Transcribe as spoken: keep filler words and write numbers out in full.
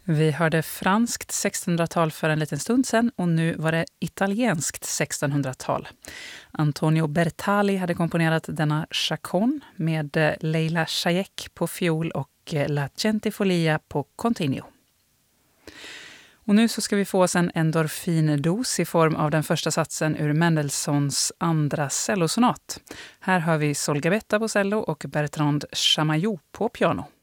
Vi hörde franskt sextonhundratal för en liten stund sedan och nu var det italienskt sextonhundratal. Antonio Bertali hade komponerat denna chaconne med Leila Chayek på fiol och La Gentifolia på continuo. Och nu så ska vi få oss en endorfindos i form av den första satsen ur Mendelssohns andra cellosonat. Här hör vi Sol Gavetta på cello och Bertrand Chamayou på piano.